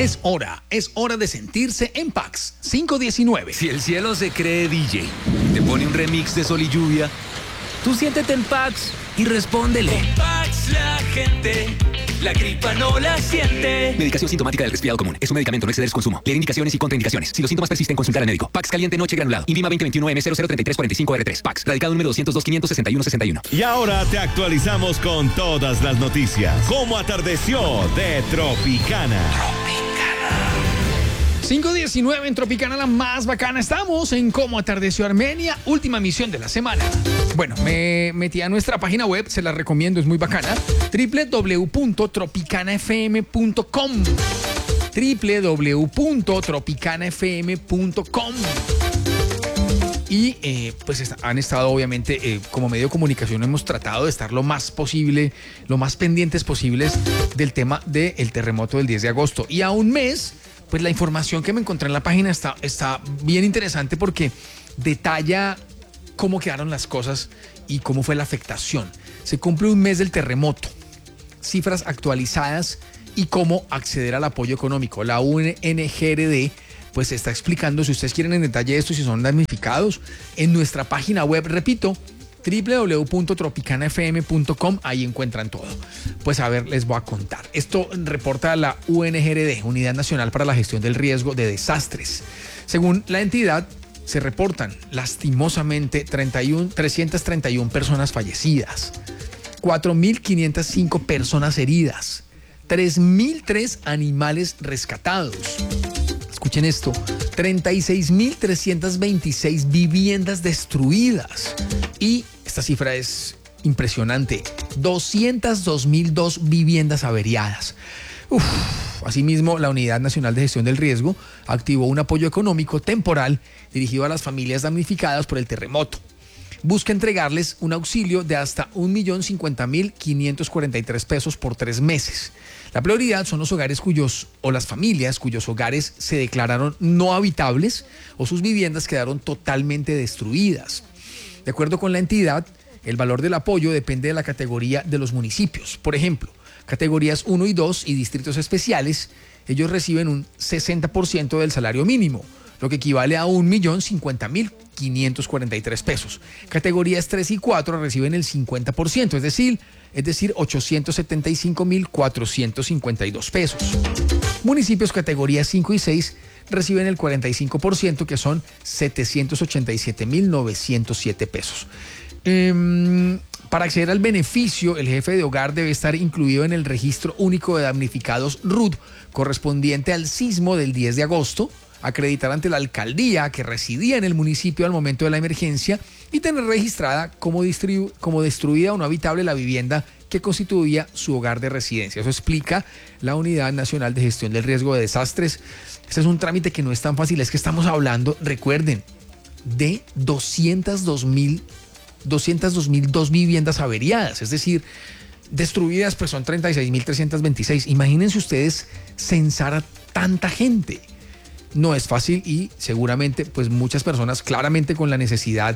Es hora de sentirse en Pax 519. Si el cielo se cree DJ y te pone un remix de Sol y Lluvia, tú siéntete en Pax y respóndele. Con Pax la gente, la gripa no la siente. Medicación sintomática del resfriado común. Es un medicamento, no exceder su consumo. Leer indicaciones y contraindicaciones. Si los síntomas persisten, consultar al médico. Pax caliente noche granulado. Invima 2021M003345R3. Pax. Radicado número 202-561-61. Y ahora te actualizamos con todas las noticias. ¿Cómo atardeció de Tropicana? 519 en Tropicana, la más bacana. Estamos en Cómo atardeció Armenia, última misión de la semana. Bueno, me metí a nuestra página web, se la recomiendo, es muy bacana. www.tropicanafm.com www.tropicanafm.com. Y pues han estado obviamente como medio de comunicación, hemos tratado de estar lo más posible, lo más pendientes posibles del tema del terremoto del 10 de agosto. Y a un mes, pues la información que me encontré en la página está bien interesante porque detalla cómo quedaron las cosas y cómo fue la afectación. Se cumple un mes del terremoto, cifras actualizadas y cómo acceder al apoyo económico. La UNGRD pues está explicando, si ustedes quieren en detalle esto, si son damnificados, en nuestra página web, repito, www.tropicanafm.com, ahí encuentran todo. Pues a ver, les voy a contar. Esto reporta la UNGRD, Unidad Nacional para la Gestión del Riesgo de Desastres. Según la entidad, se reportan lastimosamente 331 personas fallecidas, 4.505 personas heridas, 3.003 animales rescatados. Escuchen esto, 36.326 viviendas destruidas. Y esta cifra es impresionante, 202.002 viviendas averiadas. Asimismo, la Unidad Nacional de Gestión del Riesgo activó un apoyo económico temporal dirigido a las familias damnificadas por el terremoto. Busca entregarles un auxilio de hasta 1.050.543 pesos por 3 meses. La prioridad son los hogares las familias cuyos hogares se declararon no habitables o sus viviendas quedaron totalmente destruidas. De acuerdo con la entidad, el valor del apoyo depende de la categoría de los municipios. Por ejemplo, categorías 1 y 2 y distritos especiales, ellos reciben un 60% del salario mínimo, lo que equivale a 1.050.543 pesos. Categorías 3 y 4 reciben el 50%, es decir 875.452 pesos. Municipios categorías 5 y 6 reciben el 45%, que son 787.907 pesos. Para acceder al beneficio, el jefe de hogar debe estar incluido en el registro único de damnificados RUD correspondiente al sismo del 10 de agosto, acreditar ante la alcaldía que residía en el municipio al momento de la emergencia y tener registrada como destruida o no habitable la vivienda que constituía su hogar de residencia. Eso explica la Unidad Nacional de Gestión del Riesgo de Desastres. Este es un trámite que no es tan fácil, es que estamos hablando, recuerden, de 202.002 viviendas averiadas, es decir, destruidas pues son 36.326. Imagínense ustedes censar a tanta gente. No es fácil y seguramente pues muchas personas claramente con la necesidad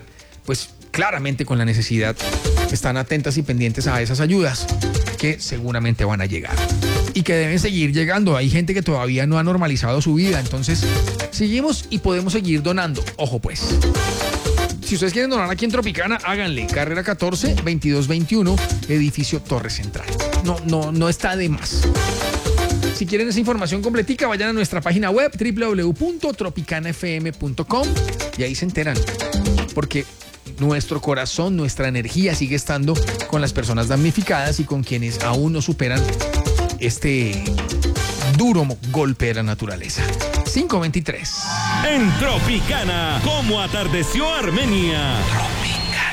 están atentas y pendientes a esas ayudas que seguramente van a llegar y que deben seguir llegando. Hay gente que todavía no ha normalizado su vida, entonces seguimos y podemos seguir donando. Ojo pues. Si ustedes quieren donar aquí en Tropicana, háganle. Carrera 14, 2221, edificio Torre Central. No está de más. Si quieren esa información completica, vayan a nuestra página web www.tropicanafm.com y ahí se enteran. Porque nuestro corazón, nuestra energía sigue estando con las personas damnificadas y con quienes aún no superan este duro golpe de la naturaleza. 523. En Tropicana, ¿cómo atardeció Armenia?